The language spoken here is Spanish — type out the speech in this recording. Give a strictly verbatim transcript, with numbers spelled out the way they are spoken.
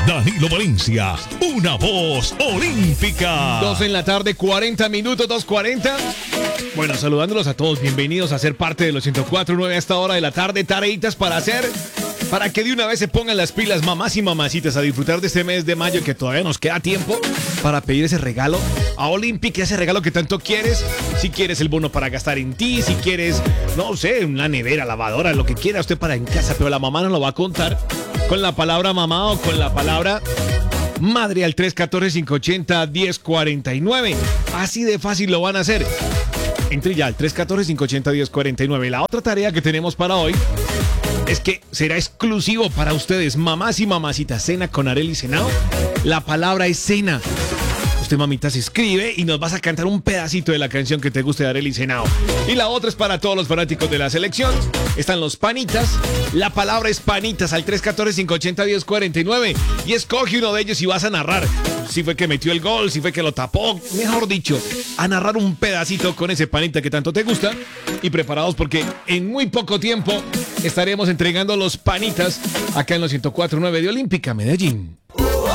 Danilo Valencia, una voz olímpica. Dos en la tarde, cuarenta minutos, dos cuarenta. Bueno, saludándolos a todos, bienvenidos a ser parte de los ciento cuatro punto nueve a esta hora de la tarde. Tareitas para hacer, para que de una vez se pongan las pilas, mamás y mamacitas, a disfrutar de este mes de mayo, que todavía nos queda tiempo para pedir ese regalo a Olímpica, ese regalo que tanto quieres. Si quieres el bono para gastar en ti, si quieres, no sé, una nevera, lavadora, lo que quiera usted para en casa, pero la mamá nos lo va a contar con la palabra mamá o con la palabra madre al tres uno cuatro, cinco ocho cero, uno cero cuatro nueve. Así de fácil lo van a hacer. Entre ya al tres uno cuatro, cinco ocho cero, uno cero cuatro nueve. La otra tarea que tenemos para hoy es que será exclusivo para ustedes, mamás y mamacitas. Cena con Arely Senao. La palabra es cena. Usted, mamita, se escribe y nos vas a cantar un pedacito de la canción que te guste de Arely Senao. Y la otra es para todos los fanáticos de la selección. Están los panitas. La palabra es panitas al tres uno cuatro, cinco ocho cero, uno cero cuatro nueve. Y escoge uno de ellos y vas a narrar. Si fue que metió el gol, si fue que lo tapó, mejor dicho, a narrar un pedacito con ese panita que tanto te gusta. Y preparados porque en muy poco tiempo estaremos entregando los panitas acá en los ciento cuatro punto nueve de Olímpica Medellín.